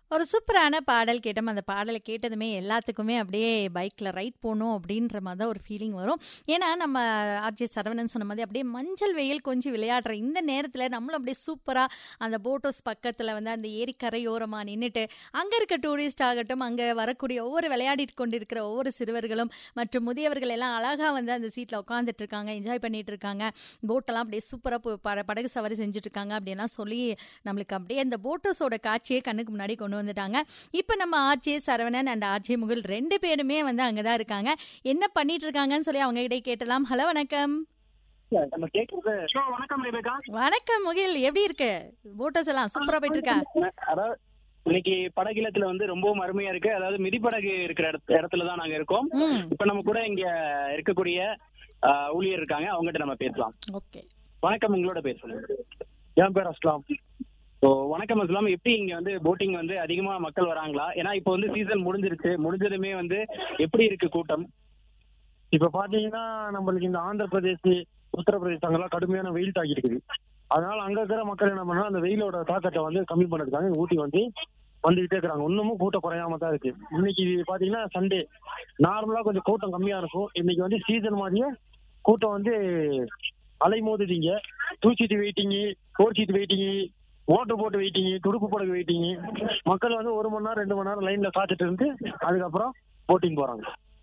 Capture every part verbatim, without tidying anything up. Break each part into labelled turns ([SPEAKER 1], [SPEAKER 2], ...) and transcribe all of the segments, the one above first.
[SPEAKER 1] ஒரு சூப்பரான பாடல் கேட்டோம். அந்த பாடலை கேட்டதுமே எல்லாத்துக்குமே அப்படியே பைக்கில் ரைட் போகணும் அப்படின்ற மாதிரி தான் ஒரு ஃபீலிங் வரும். ஏன்னா நம்ம ஆர்ஜே சரவணன் சொன்ன மாதிரி அப்படியே மஞ்சள் வெயில் கொஞ்சம் விளையாடுற இந்த நேரத்தில் நம்மளும் அப்படியே சூப்பராக அந்த போட்டோஸ் பக்கத்தில் வந்து அந்த ஏரிக்கரையோரமாக நின்றுட்டு அங்கே இருக்க டூரிஸ்ட் ஆகட்டும், அங்கே வரக்கூடிய ஒவ்வொரு விளையாடிட்டு கொண்டு இருக்கிற ஒவ்வொரு சிறுவர்களும் மற்றும் முதியவர்கள் எல்லாம் அழகாக வந்து அந்த சீட்டில் உட்காந்துட்டு இருக்காங்க, என்ஜாய் பண்ணிட்டு இருக்காங்க. போட்டெல்லாம் அப்படியே சூப்பராக படகு சவாரி செஞ்சுட்டு இருக்காங்க அப்படின்லாம் சொல்லி நம்மளுக்கு அப்படியே அந்த போட்டோஸோட காட்சியே கண்ணுக்கு முன்னாடி கொண்டு வந்துட்டாங்க. இப்ப நம்ம ஆர்ஜே சரவணன் அண்ட் ஆர்ஜே முகில் ரெண்டு பேருமே வந்து அங்கதான் இருக்காங்க. என்ன பண்ணிட்டு இருக்காங்கன்னு சொல்லி அவங்க கிட்ட கேட்டலாம். ஹலோ, வணக்கம்.
[SPEAKER 2] வணக்கம் ரேபேகா.
[SPEAKER 1] வணக்கம் முகில், எப்படி இருக்கு? போட்டோஸ் எல்லாம் சூப்பரா போயிட்டு இருக்கா?
[SPEAKER 2] இன்னைக்கு படகிலத்துல வந்து ரொம்பவும் அருமையா இருக்கு. அதாவது மிதிப்படகு இருக்கிற இடத்துலதான் நாங்க இருக்கோம். இப்ப நம்ம கூட இங்க இருக்கக்கூடிய ஊழியர் இருக்காங்க, அவங்ககிட்ட நம்ம பேசலாம்.
[SPEAKER 1] ஓகே,
[SPEAKER 2] வணக்கம். உங்களோட பேர் சொல்லுங்க.
[SPEAKER 3] என் பேர் அஸ்லாம்.
[SPEAKER 2] ஸோ வணக்கம் அஸ்லாம். எப்படி இங்க வந்து போட்டிங் வந்து அதிகமா மக்கள் வராங்களா? ஏன்னா இப்போ வந்து சீசன் முடிஞ்சிருச்சு, முடிஞ்சதுமே வந்து எப்படி இருக்கு கூட்டம்?
[SPEAKER 3] இப்ப பாத்தீங்கன்னா நம்மளுக்கு இந்த ஆந்திர பிரதேஷ், உத்தரப்பிரதேஷ் அங்கெல்லாம் கடுமையான வெயில் தாக்கி இருக்குது. அதனால அங்க இருக்கிற மக்கள் என்ன பண்ணா அந்த வெயிலோட தாக்கத்தை வந்து கம்மி பண்ணதுக்காக ஊட்டி வந்து வந்துகிட்டே இருக்கிறாங்க. இன்னமும் கூட்டம் குறையாம தான் இருக்கு. இன்னைக்கு பாத்தீங்கன்னா சண்டே, நார்மலா கொஞ்சம் கூட்டம் கம்மியா இருக்கும். இன்னைக்கு வந்து சீசன் மாதிரியே கூட்டம் வந்து அலை மோதுதீங்க. Two seat waiting, four seat waiting, motor போட்டு வெயிட்டிங்கு, துடுப்பு படகு வெயிட்டிங்கு. மக்கள் வந்து ஒரு மணி நேரம் ரெண்டு மணி நேரம் லைன்ல காத்துட்டு இருந்து அதுக்கப்புறம் போட்டிங் போறாங்க.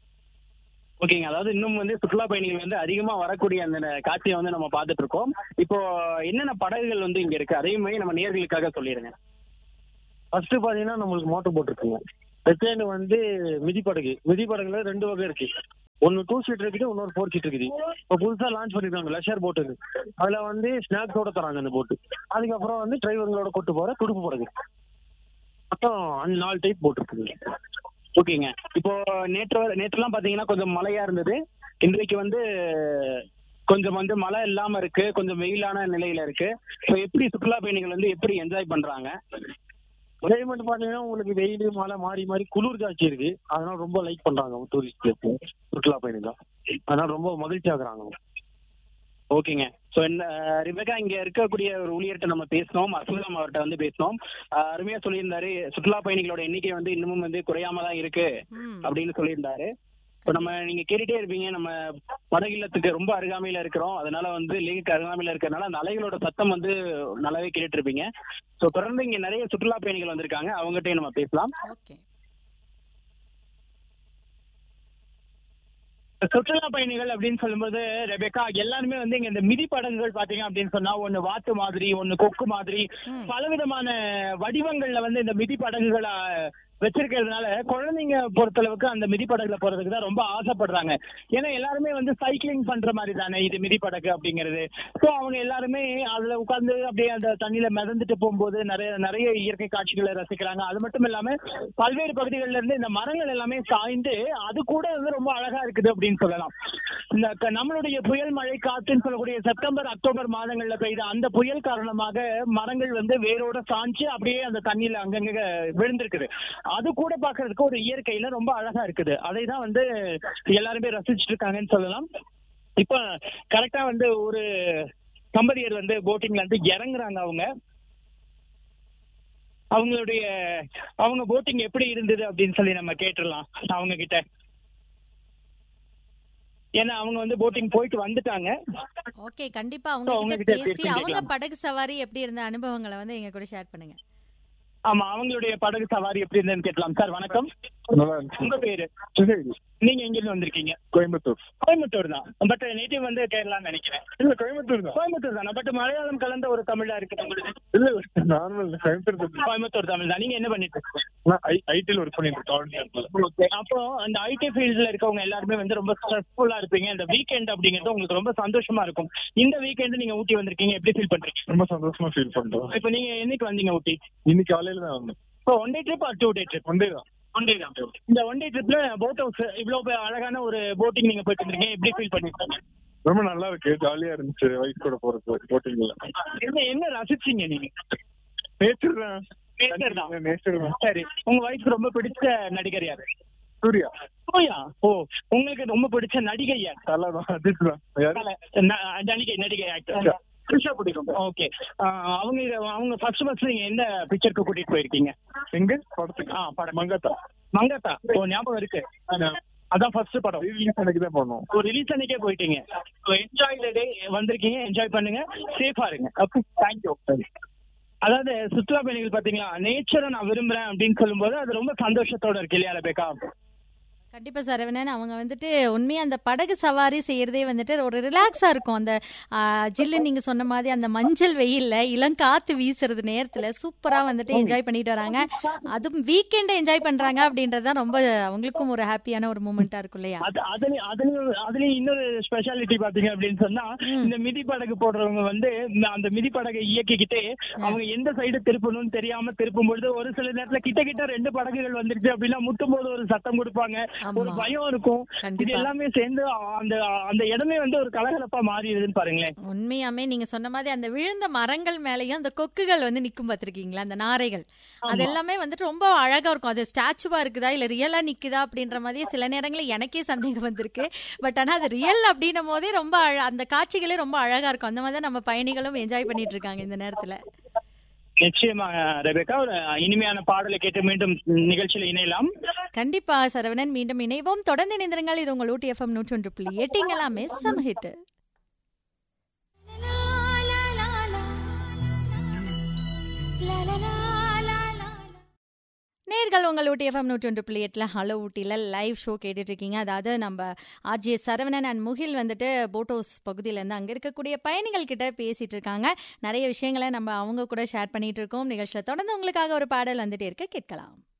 [SPEAKER 2] ஓகேங்க. அதாவது இன்னும் வந்து சுற்றுலா பயணிகள் வந்து அதிகமா வரக்கூடிய அந்த காட்சியை வந்து நம்ம பார்த்துட்டு இருக்கோம். இப்போ என்னென்ன படகுகள் வந்து இங்க இருக்கு, அதையுமே நம்ம நேர்களுக்காக சொல்லிடுங்க.
[SPEAKER 3] ஃபர்ஸ்ட் பாத்தீங்கன்னா நம்மளுக்கு மோட்டர் போட் இருக்குங்க. செகண்ட் வந்து மிதிப்படகு. மிதிப்படகுல ரெண்டு வகை இருக்கு. ஒன்னு டூ சீட் இருக்குது, இன்னொரு ஃபோர் சீட் இருக்குது. இப்போ புதுசா லான்ச் பண்ணிருக்காங்க லெஷர் போட்டு. அதுல வந்து ஸ்நாக்ஸோட தராங்க அந்த போட்டு. அதுக்கப்புறம் வந்து டிரைவர்களோட கொண்டு போற துடுப்பு படகு. மொத்தம் அஞ்சு நாலு டைப் போட்டு இருக்குது.
[SPEAKER 2] ஓகேங்க. இப்போ நேற்று நேற்றுலாம் பாத்தீங்கன்னா கொஞ்சம் மழையா இருந்தது. இன்றைக்கு வந்து கொஞ்சம் வந்து மழை இல்லாம இருக்கு, கொஞ்சம் வெயிலான நிலையில இருக்கு. ஸோ எப்படி சுற்றுலா பயணிகள் வந்து எப்படி என்ஜாய் பண்றாங்க?
[SPEAKER 3] கிளைமேட் பாத்தீங்கன்னா உங்களுக்கு வெயில் மழை மாறி மாறி குளிர் காட்சி இருக்கு. அதனால ரொம்ப லைக் பண்றாங்க டூரிஸ்ட், சுற்றுலா பயணிகள். அதனால ரொம்ப மகிழ்ச்சி ஆகுறாங்க.
[SPEAKER 2] ஓகேங்க. ஸோ இந்த ரிபேகா, இங்க இருக்கக்கூடிய ஒரு ஊழியர்கிட்ட நம்ம பேசினோம், அஸ்லாம் அவர்கிட்ட வந்து பேசினோம். அருமையா சொல்லியிருந்தாரு, சுற்றுலா பயணிகளோட எண்ணிக்கை வந்து இன்னமும் வந்து குறையாம தான் இருக்கு அப்படின்னு சொல்லியிருந்தாரு. இப்போ நம்ம நீங்க கேட்டுட்டே இருப்பீங்க, நம்ம படகில்லத்துக்கு ரொம்ப அருகாமையில இருக்கிறோம். அதனால வந்து லேக்கு அருகாமையில இருக்கிறதுனால அந்த அலைகளோட சத்தம் வந்து நல்லாவே கேட்டுட்டு இருப்பீங்க. ஸோ தொடர்ந்து இங்க நிறைய சுற்றுலா பயணிகள் வந்திருக்காங்க, அவங்ககிட்டயும் நம்ம பேசலாம். சுற்றுலா பயணிகள் அப்படின்னு சொல்லும்போது ரெபேக்கா, எல்லாருமே வந்து இங்க இந்த மிதி படகுகள் பாத்தீங்க அப்படின்னு சொன்னா ஒண்ணு வாத்து மாதிரி, ஒண்ணு கொக்கு மாதிரி பலவிதமான வடிவங்கள்ல வந்து இந்த மிதி படகுகளை வச்சிருக்கிறதுனால குழந்தைங்க பொறுத்தளவுக்கு அந்த மிதிப்படகுல போறதுக்கு தான் ரொம்ப ஆசைப்படுறாங்க. ஏன்னா எல்லாருமே வந்து சைக்கிளிங் பண்ற மாதிரி தானே இது மிதிப்படகு அப்படிங்கிறது. ஸோ அவங்க எல்லாருமே அதுல உட்கார்ந்து அப்படியே அந்த தண்ணியில மிதந்துட்டு போகும்போது நிறைய நிறைய இயற்கை காட்சிகளை ரசிக்கிறாங்க. அது மட்டும் இல்லாம பல்வேறு பகுதிகளில இருந்து இந்த மரங்கள் எல்லாமே சாய்ந்து அது கூட வந்து ரொம்ப அழகா இருக்குது அப்படின்னு சொல்லலாம். இந்த நம்மளுடைய புயல் மழை காத்துன்னு சொல்லக்கூடிய செப்டம்பர் அக்டோபர் மாதங்கள்ல பெய்த அந்த புயல் காரணமாக மரங்கள் வந்து வேரோட சாஞ்சு அப்படியே அந்த தண்ணியில அங்கங்க விழுந்திருக்குது. அது கூட பாக்குறதுக்கு ஒரு இயற்கையில ரொம்ப அழகா இருக்குது. அதை தான் வந்து எல்லாருமே ரசிச்சுட்டு இருக்காங்கன்னு சொல்லலாம். இப்ப கரெக்டா வந்து ஒரு தம்பதியர் வந்து போட்டிங்ல இருந்து இறங்குறாங்க. அவங்க அவங்களுடைய அவங்க போட்டிங் எப்படி இருந்தது அப்படின்னு சொல்லி நம்ம கேட்டுடலாம் அவங்க கிட்ட. ஏன்னா அவங்க வந்து போட்டிங் போயிட்டு வந்துட்டாங்க.
[SPEAKER 1] ஓகே, கண்டிப்பா அவங்க கிட்ட பேசி அவங்க படகு சவாரி எப்படி இருந்த அனுபவங்களை வந்து எங்க கூட ஷேர் பண்ணுங்க.
[SPEAKER 2] ஆமா, அவங்களுடைய படகு சவாரி எப்படி இருந்ததுன்னு கேட்கலாம். சார் வணக்கம். உங்க பேரு? நீங்க எங்க இருந்து வந்திருக்கீங்க?
[SPEAKER 3] கோயம்புத்தூர்.
[SPEAKER 2] கோயம்புத்தூர் தான், பட் நேட்டிவ் வந்து கேரளான்னு நினைக்கிறேன்.
[SPEAKER 3] இல்ல, கோயம்புத்தூர் தான்.
[SPEAKER 2] கோயம்புத்தூர் தானே, பட் மலையாளம் கலந்த ஒரு தமிழா இருக்கு உங்களுக்கு?
[SPEAKER 3] இல்ல, நார்மல் கோயம்புத்தூர்.
[SPEAKER 2] கோயம்புத்தூர் தமிழ் தான். நீங்க என்ன பண்ணிட்டு இருக்கீங்க?
[SPEAKER 3] நான் ஐடில ஒர்க் பண்ணிட்டு இருக்கேன்.
[SPEAKER 2] அப்போ அந்த ஐடி ஃபீல்ட்ல இருக்கவங்க எல்லாருமே வந்து ரொம்ப ஸ்ட்ரெஸ்ஃபுல்லா இருப்பீங்க. இந்த வீக்கெண்ட் அப்படிங்கிறது உங்களுக்கு ரொம்ப சந்தோஷமா இருக்கும். இந்த வீக்கெண்ட் நீங்க ஊட்டி வந்திருக்கீங்க, எப்படி ஃபீல் பண்றீங்க?
[SPEAKER 3] ரொம்ப சந்தோஷமா ஃபீல் பண்றோம்.
[SPEAKER 2] இப்போ நீங்க என்னைக்கு வந்தீங்க ஊட்டி?
[SPEAKER 3] இன்னைக்கு காலையில தான் வந்தேன்.
[SPEAKER 2] இப்போ one day trip R two day trip?
[SPEAKER 3] One day தான்.
[SPEAKER 2] ஒன் டே தான். இந்த ஒன் டே ட்ரிப்ல போட் ஹவுஸ் இவ்வளவு அழகான ஒரு போட்டிங் நீங்க போயிட்டு இருக்கீங்க, எப்படி ஃபீல் பண்ணிருக்கீங்க?
[SPEAKER 3] ரொம்ப நல்லா இருக்கு, ஜாலியா இருந்துச்சு வைஃப் கூட போறது போட்டிங்ல.
[SPEAKER 2] என்ன என்ன ரசிச்சீங்க நீங்க?
[SPEAKER 3] நேச்சர் தான்.
[SPEAKER 2] நேச்சர் தான்.
[SPEAKER 3] நேச்சர் தான்.
[SPEAKER 2] சரி, உங்க வைஃப்க்கு ரொம்ப பிடிச்ச நடிகர் யாரு?
[SPEAKER 3] சூர்யா.
[SPEAKER 2] சூர்யா. ஓ, உங்களுக்கு ரொம்ப பிடிச்ச நடிகை யார்?
[SPEAKER 3] தலை தான், அஜித் தான்.
[SPEAKER 2] நடிகை நடிகை ஆக்டர்
[SPEAKER 3] ஃப்ரெஷ்ஷா பிடிக்கும்.
[SPEAKER 2] ஓகே. அவங்க இத- அவங்க ஃபர்ஸ்ட் ஃபர்ஸ்ட் நீங்க எந்த பிக்சருக்கு கூட்டிட்டு போயிருக்கீங்க?
[SPEAKER 3] எங்க படத்துக்கு?
[SPEAKER 2] ஆ படம்
[SPEAKER 3] மங்கத்தா.
[SPEAKER 2] மங்கத்தா. ஓ ஞாபகம் இருக்கு. அதான் ஃபர்ஸ்ட் படம்.
[SPEAKER 3] ரிலீஸ் அன்னைக்கு தான் போனோம்.
[SPEAKER 2] ஒரு ரிலீஸ் அன்னைக்கே போயிட்டீங்க. என்ஜாய் த டே. வந்திருக்கீங்க, என்ஜாய் பண்ணுங்க, சேஃபா இருங்க. Okay, thank you. அதாவது சுற்றுலா பயணிகள் பாத்தீங்களா, நேச்சரை நான் விரும்புறேன் அப்படின்னு சொல்லும்போது அது ரொம்ப சந்தோஷத்தோட இருக்கு இல்லையா ரெபேக்கா?
[SPEAKER 1] கண்டிப்பா சரவணன், அவங்க வந்துட்டு உண்மையா அந்த படகு சவாரி செய்யறதே வந்துட்டு ஒரு ரிலாக்ஸா இருக்கும். அந்த ஆ, ஜில்லு நீங்க சொன்ன மாதிரி அந்த மஞ்சள் வெயில்ல இளங்காத்து வீசுறது நேரத்துல சூப்பரா வந்துட்டு என்ஜாய் பண்ணிட்டு வராங்க. அதுவும் வீக்கெண்ட் என்ஜாய் பண்றாங்க அப்படின்றது தான் ரொம்ப அவங்களுக்கும் ஒரு ஹாப்பியான ஒரு மூமெண்டா இருக்கும் இல்லையா?
[SPEAKER 2] அது அதுலயும் அதுலயும் அதுலயும் இன்னொரு ஸ்பெஷாலிட்டி பாத்தீங்க அப்படின்னு சொன்னா, இந்த மிதி படகு போடுறவங்க வந்து இந்த- அந்த மிதி படகை இயக்கிக்கிட்டே அவங்க எந்த சைடு திருப்பணும்னு தெரியாம திருப்பும் பொழுது ஒரு சில நேரத்துல கிட்ட கிட்ட ரெண்டு படகுகள் வந்துருச்சு அப்படின்னா முட்டும் போது ஒரு சத்தம் கொடுப்பாங்க, ஒரு
[SPEAKER 1] ஆமா.
[SPEAKER 2] பயம் இருக்கும். இது
[SPEAKER 1] கண்டிப்பா.
[SPEAKER 2] எல்லாமே சேர்ந்து அந்த அந்த இடமே வந்து ஒரு கலகலப்பா மாறிடுதுன்னு பாருங்களேன்.
[SPEAKER 1] உண்மையாமே நீங்க சொன்ன மாதிரி அந்த விழுந்த மரங்கள் மேலயும் அந்த கொக்குகள் வந்து நிக்கும் பாத்திருக்கீங்களா, அந்த நாரைகள், அது எல்லாமே வந்துட்டு ரொம்ப அழகா இருக்கும். அது ஸ்டாச்சுவா இருக்குதா இல்ல ரியலா நிக்குதா அப்படின்ற மாதிரி சில நேரங்களில் எனக்கே சந்தேகம் வந்திருக்கு. பட் ஆனா அது ரியல் அப்படின்னும் போதே ரொம்ப அழ- அந்த காட்சிகளே ரொம்ப அழகா இருக்கும். அந்த மாதிரி தான் நம்ம பயணிகளும் என்ஜாய் பண்ணிட்டு இருக்காங்க இந்த நேரத்துல.
[SPEAKER 2] நிச்சயமா ரெபேக்கா, ஒரு இனிமையான பாடலை கேட்டு மீண்டும் நிகழ்ச்சியில் இணையலாம்.
[SPEAKER 1] கண்டிப்பா சரவணன், மீண்டும் இணைவோம். தொடர்ந்து இணைந்திருங்கள். இது உங்கள் ஊட்டி எஃப்எம் நூற்றி ஒன்று புள்ளி எட்டு. இங்கெல்லாமே செம ஹிட். நேர்கள் உங்கள் ஊட்டி எஃப்எம் நூற்றி ஒன்று புள்ளி எட்டில் ஹலோ ஊட்டியில் லைவ் ஷோ கேட்டுட்டு இருக்கீங்க. அதாவது நம்ம ஆர்ஜே சரவணன் அண்ட் முகில் வந்துட்டு போட்டோஸ் பகுதியிலேருந்து அங்கே இருக்கக்கூடிய பயணிகள் கிட்ட பேசிட்டு இருக்காங்க. நிறைய விஷயங்களை நம்ம அவங்க கூட ஷேர் பண்ணிட்டு இருக்கோம். நிகழ்ச்சியில் தொடர்ந்து உங்களுக்காக ஒரு பாடல் வந்துட்டே இருக்க கேட்கலாம்.